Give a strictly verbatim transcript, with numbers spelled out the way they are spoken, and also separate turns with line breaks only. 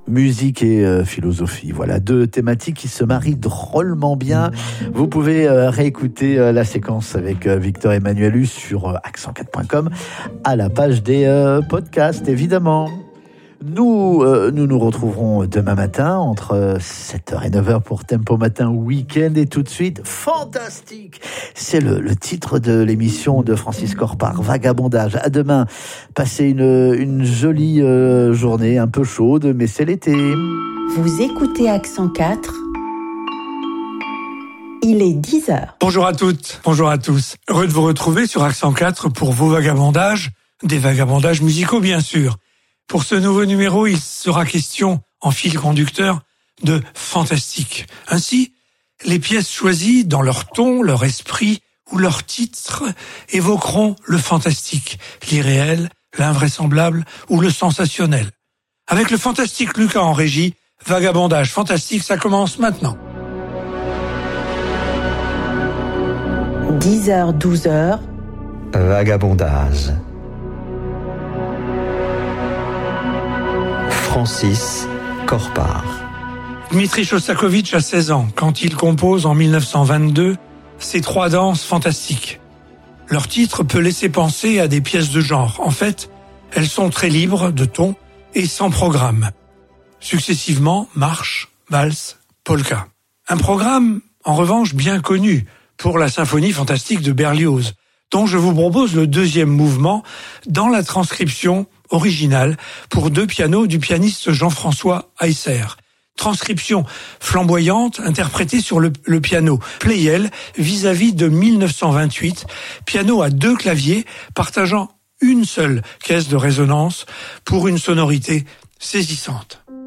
musique et euh, philosophie. Voilà, deux thématiques qui se marient drôlement bien. Vous pouvez euh, réécouter euh, la séquence avec euh, Victor Emmanuelus sur euh, accent quatre point com à la page des euh, podcasts, évidemment. Nous, euh, nous nous retrouverons demain matin entre sept heures et neuf heures pour Tempo Matin Week-end. Et tout de suite, fantastique! C'est le, le titre de l'émission de Francis Corpart, Vagabondage. À demain. Passez une, une jolie euh, journée, un peu chaude, mais c'est l'été.
Vous écoutez Accent quatre. Il est dix heures.
Bonjour à toutes, bonjour à tous. Heureux de vous retrouver sur Accent quatre pour vos vagabondages, des vagabondages musicaux bien sûr. Pour ce nouveau numéro, il sera question, en fil conducteur, de fantastique. Ainsi, les pièces choisies, dans leur ton, leur esprit ou leur titre, évoqueront le fantastique, l'irréel, l'invraisemblable ou le sensationnel. Avec le fantastique Lucas en régie, vagabondage fantastique, ça commence maintenant.
dix heures, douze heures.
Vagabondage. Francis Corpart.
Dmitri Shostakovich a seize ans quand il compose en mille neuf cent vingt-deux ces trois danses fantastiques. Leur titre peut laisser penser à des pièces de genre. En fait, elles sont très libres de ton et sans programme. Successivement, marche, valse, polka. Un programme, en revanche, bien connu pour la symphonie fantastique de Berlioz, dont je vous propose le deuxième mouvement dans la transcription originale pour deux pianos du pianiste Jean-François Heisser. Transcription flamboyante interprétée sur le, le piano Pleyel vis-à-vis de mille neuf cent vingt-huit, piano à deux claviers partageant une seule caisse de résonance pour une sonorité saisissante.